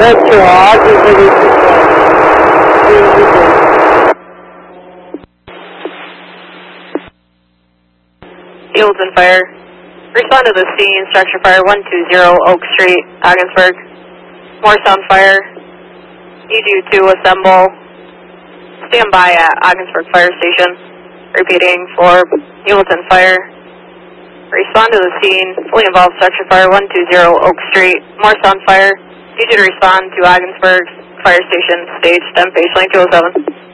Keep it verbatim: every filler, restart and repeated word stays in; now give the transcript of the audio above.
That's right. Eagleton Fire. Respond to the scene, structure fire one two zero Oak Street, Ogdensburg. Morse on fire. E D two assemble. Stand by at Ogdensburg Fire Station. Repeating for Eagleton Fire. Respond to the scene, fully involved structure fire one two zero Oak Street. Morse on fire. Need you to respond to Ogdensburg Fire Station, stage ten, baseline two oh seven.